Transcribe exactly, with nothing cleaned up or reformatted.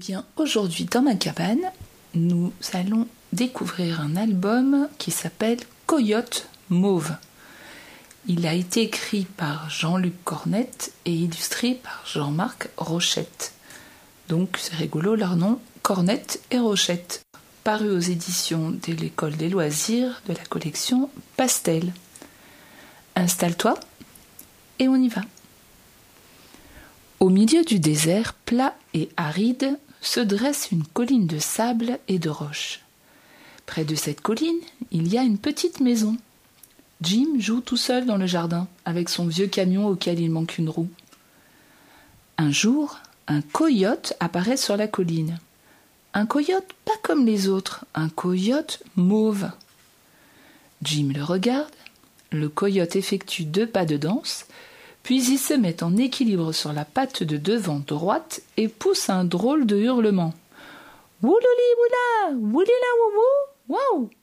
bien, aujourd'hui dans ma cabane, nous allons découvrir un album qui s'appelle Coyote Mauve. Il a été écrit par Jean-Luc Cornette et illustré par Jean-Marc Rochette. Donc c'est rigolo leur nom, Cornette et Rochette. Paru aux éditions de l'École des loisirs de la collection Pastel. Installe-toi et on y va. Au milieu du désert plat et aride se dresse une colline de sable et de roches. Près de cette colline, il y a une petite maison. Jim joue tout seul dans le jardin avec son vieux camion auquel il manque une roue. Un jour, un coyote apparaît sur la colline. Un coyote pas comme les autres, un coyote mauve. Jim le regarde, le coyote effectue deux pas de danse, puis il se met en équilibre sur la patte de devant droite et pousse un drôle de hurlement. Woulouli woula, woulila woubou, waouh!